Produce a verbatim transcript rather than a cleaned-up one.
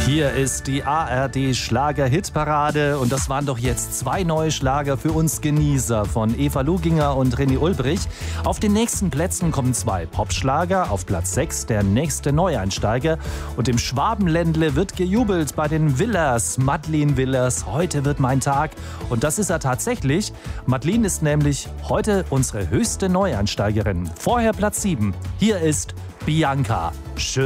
Hier ist die A R D-Schlager-Hitparade und das waren doch jetzt zwei neue Schlager für uns Genießer von Eva Luginger und René Ulbrich. Auf den nächsten Plätzen kommen zwei Popschlager, auf Platz sechs der nächste Neueinsteiger und im Schwabenländle wird gejubelt bei den Willers. Madeleine Willers, heute wird mein Tag und das ist er tatsächlich. Madeleine ist nämlich heute unsere höchste Neueinsteigerin. Vorher Platz sieben, hier ist Bianca. Schön.